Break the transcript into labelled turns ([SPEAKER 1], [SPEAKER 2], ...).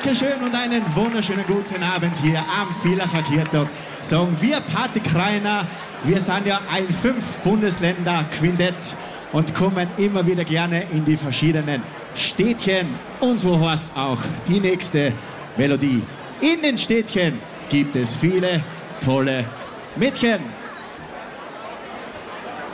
[SPEAKER 1] Dankeschön und einen wunderschönen guten Abend hier am Villacher Kirchtag. Sagen wir Partykreiner, wir sind ja ein 5-Bundesländer-Quintett und kommen immer wieder gerne in die verschiedenen Städtchen. Und so heißt auch die nächste Melodie. In den Städtchen gibt es viele tolle Mädchen.